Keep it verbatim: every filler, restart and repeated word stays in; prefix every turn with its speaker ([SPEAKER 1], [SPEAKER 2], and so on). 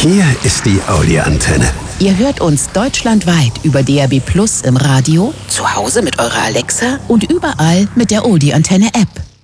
[SPEAKER 1] Hier ist die Audi-Antenne.
[SPEAKER 2] Ihr hört uns deutschlandweit über D A B Plus im Radio, zu Hause mit eurer Alexa und überall mit der Audi-Antenne-App.